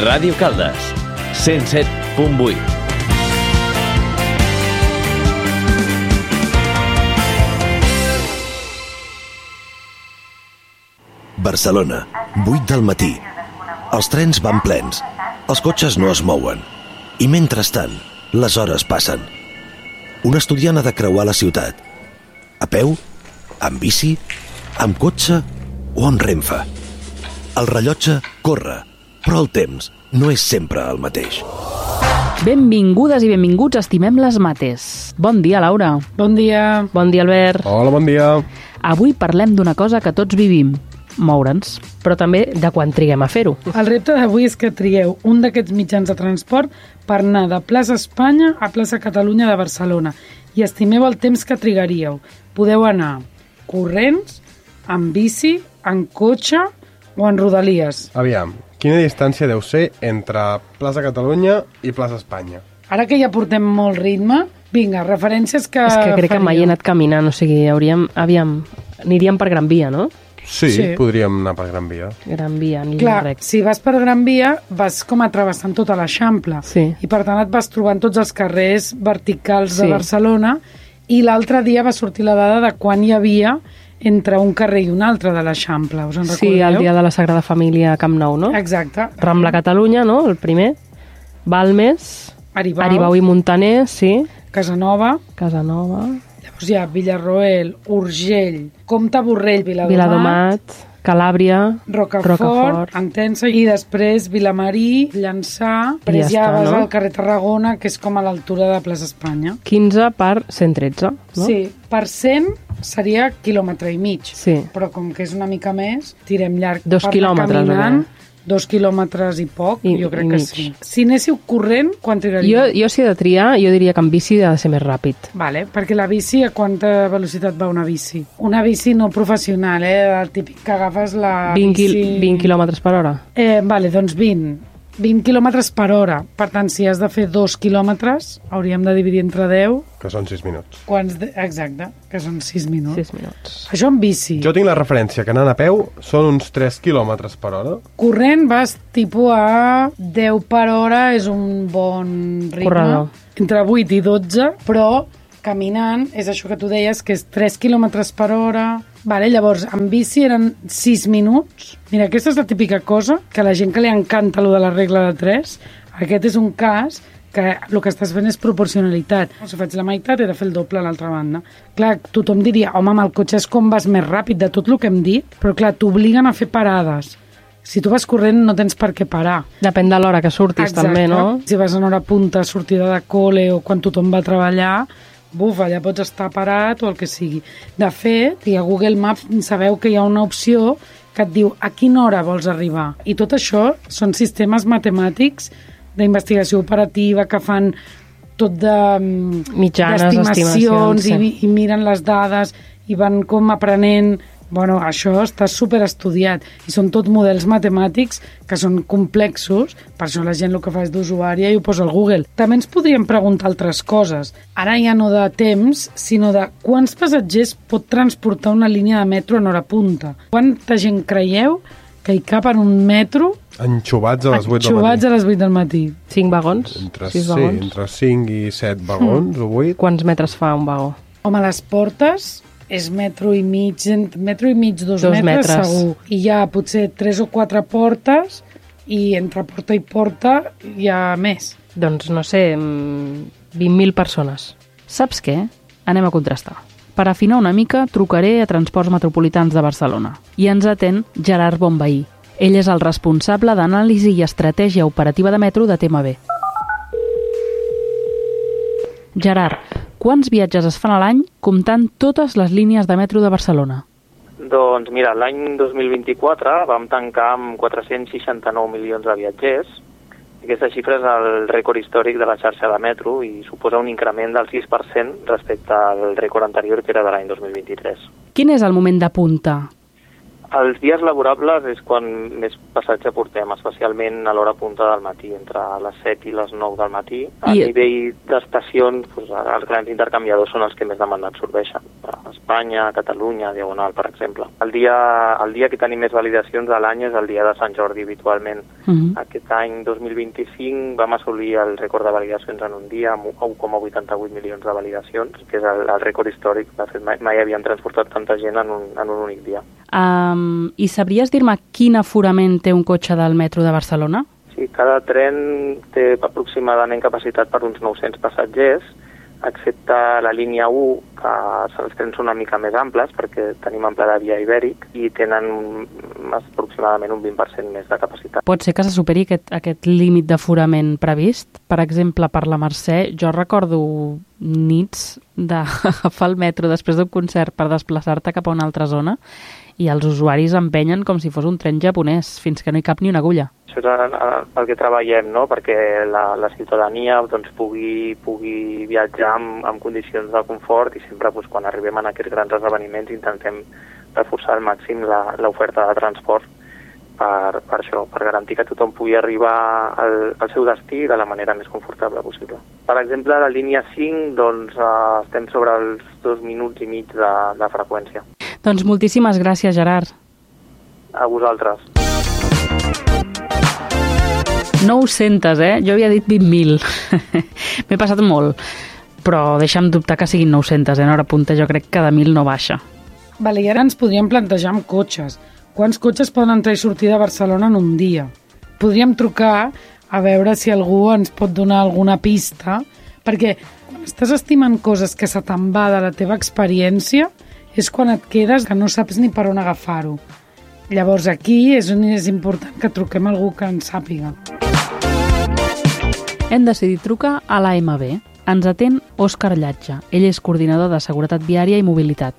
Ràdio Caldes, 107.8. Barcelona, 8 del matí. Els trens van plens, els cotxes no es mouen. I mentrestant, les hores passen. Un estudiant ha de creuar la ciutat. A peu, amb bici, amb cotxe o amb renfe. El rellotge corre, però el temps no és sempre el mateix. Benvingudes i benvinguts, estimem les mates. Bon dia, Laura. Bon dia. Bon dia, Albert. Hola, bon dia. Avui parlem d'una cosa que tots vivim, moure'ns. Però també de quan triguem a fer-ho. El repte d'avui és que trigueu un d'aquests mitjans de transport per anar de plaça Espanya a plaça Catalunya de Barcelona i estimeu el temps que trigaríeu. Podeu anar corrents, amb bici, en cotxe o en rodalies. Aviam, quina distància deu ser entre plaça Catalunya i plaça Espanya? Ara que ja portem molt ritme, vinga, referències que És que crec que mai he anat caminant, o sigui, aniríem per Gran Via, no? Sí, podríem anar per Gran Via. Gran Via, ni Clar, rec. si vas per Gran Via, vas com a travessant tota l'Eixample. Sí. I per tant et vas trobant tots els carrers verticals de Barcelona i l'altre dia va sortir la dada de quan hi havia entre un carrer i un altre de l'Eixample. Us en recordeu? Sí, el dia de la Sagrada Família a Camp Nou, no? Exacte. Rambla Catalunya, no?, el primer. Balmes, Aribau i Montaner, sí. Casanova. Llavors hi ha Villarroel, Urgell, Comte Borrell, Viladomat, Calàbria, Rocafort, Entença, i després Vilamarí, Llançà, després ja vas al carrer Tarragona, que és com a l'altura de plaça Espanya. 15 per 113, no? Sí, per 100 seria quilòmetre i mig, sí. Però com que és una mica més, tirem llarg 2 quilòmetres, caminant, 2 quilòmetres i poc, jo crec que sí. Si anéssiu corrent, quan trigaríeu? Jo si he de triar, jo diria que amb bici ha de ser més ràpid. Vale, perquè la bici, a quanta velocitat va una bici? Una bici no professional, el típic que agafes la 20 quilòmetres per hora? Vale, doncs 20 quilòmetres per hora. Per tant, si has de fer 2 quilòmetres, hauríem de dividir entre 10. Que són 6 minuts. Exacte, que són 6 minuts. 6 minuts. Això en bici. Jo tinc la referència que anant a peu són uns 3 quilòmetres per hora. Corrent vas tipus a 10 per hora, és un bon ritme. Corredor. Entre 8 i 12, però caminant és això que tu deies, que és 3 quilòmetres per hora. Vale, llavors, en bici eren 6 minuts. Mira, aquesta és la típica cosa, que a la gent que li encanta lo de la regla de 3, aquest és un cas que el que estàs fent és proporcionalitat. Si faig la meitat, he de fer el doble a l'altra banda. Clar, tothom diria, home, amb el cotxe és com vas més ràpid de tot el que hem dit, però clar, t'obliguen a fer parades. Si tu vas corrent no tens per què parar. Depèn de l'hora que surtis. Exacte. També, no? Si vas en hora punta, sortida de col·le o quan tothom va a treballar, allà pots estar parat o el que sigui. De fet, a Google Maps sabeu que hi ha una opció que et diu a quina hora vols arribar. I tot això són sistemes matemàtics d'investigació operativa que fan tot de mitjanes, estimacions i miren les dades i van com aprenent. Bueno, això està superestudiat i són tot models matemàtics que són complexos, per això la gent el que fa és d'usuària i ho posa al Google. També ens podríem preguntar altres coses. Ara ja no de temps, sinó de quants passatgers pot transportar una línia de metro en hora punta. Quanta gent creieu que hi cap en un metro enxubats a les 8 del matí? Enxubats a les 8 del matí. 5 vagons? 6 vagons? Entre 5 i 7 vagons o 8. Quants metres fa un vagó? Home, les portes és metro i mig, 2 metres segur. I hi ha potser 3 o 4 portes i entre porta i porta hi ha més. Doncs no sé, 20.000 persones. Saps què? Anem a contrastar. Per afinar una mica, trucaré a Transports Metropolitans de Barcelona. I ens atén Gerard Bonveí. Ell és el responsable d'anàlisi i estratègia operativa de metro de TMB. Gerard, quants viatges es fan a l'any comptant totes les línies de metro de Barcelona? Doncs mira, l'any 2024 vam tancar amb 469 milions de viatgers. Aquesta xifra és el rècord històric de la xarxa de metro i suposa un increment del 6% respecte al rècord anterior, que era de l'any 2023. Quin és el moment de punta? Els dies laborables és quan més passatge portem, especialment a l'hora punta del matí, entre les 7 i les 9 del matí. A nivell d'estacions, doncs, els grans intercanviadors són els que més demanda absorbeixen. Espanya, Catalunya, Diagonal, per exemple. El dia que tenim més validacions de l'any és el dia de Sant Jordi, habitualment. Aquest any 2025 vam assolir el rècord de validacions en un dia, amb 1,88 milions de validacions, que és el rècord històric. De fet, mai havien transportat tanta gent en un únic dia. I sabries dir-me quin aforament té un cotxe del metro de Barcelona? Sí, cada tren té aproximadament capacitat per uns 900 passatgers, excepte la línia 1, que els trens són una mica més amples, perquè tenim ample de via ibèric, i tenen aproximadament un 20% més de capacitat. Pot ser que se superi aquest límit d'aforament previst? Per exemple, per la Mercè, jo recordo nits d'agafar el metro després d'un concert per desplaçar-te cap a una altra zona, i els usuaris empenyen com si fos un tren japonès, fins que no hi cap ni una agulla. Això és el que treballem, no? Perquè la ciutadania doncs, pugui viatjar amb condicions de confort, i sempre quan arribem a aquests grans esdeveniments intentem reforçar al màxim l'oferta de transport per això, per garantir que tothom pugui arribar al seu destí de la manera més confortable possible. Per exemple, la línia 5 doncs, estem sobre els 2 minuts i mig de freqüència. Doncs moltíssimes gràcies, Gerard. A vosaltres. 900, Jo havia dit 20.000. M'he passat molt. Però deixa'm dubtar que siguin 900, en hora punta jo crec que de 1.000 no baixa. Vale, i ara ens podríem plantejar amb cotxes. Quants cotxes poden entrar i sortir de Barcelona en un dia? Podríem trucar a veure si algú ens pot donar alguna pista, perquè quan estàs estimant coses que se te'n va de la teva experiència, és quan et quedes que no saps ni per on agafar-ho. Llavors aquí és on és important que truquem a algú que ens sàpiga. Hem decidit trucar a l'AMB. Ens atén Òscar Llatge. Ell és coordinador de Seguretat Viària i Mobilitat.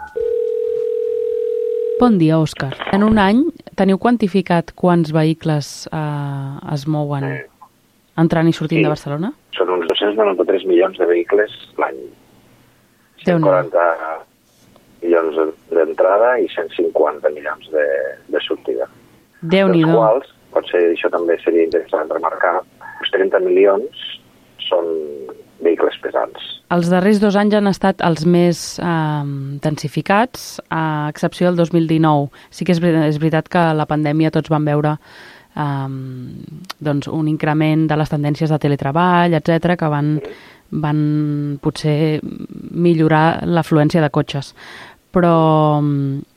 Bon dia, Òscar. En un any teniu quantificat quants vehicles es mouen entrant i sortint de Barcelona? Són uns 293 milions de vehicles l'any. 140 milions d'entrada i 150 milions de sortida. Déu-n'hi-do. Dels quals, potser això també seria interessant remarcar, uns 30 milions són vehicles pesants. Els darrers 2 anys han estat els més densificats, a excepció del 2019. Sí que és veritat que la pandèmia tots van veure doncs un increment de les tendències de teletreball, etc, que van potser millorar l'afluència de cotxes. Però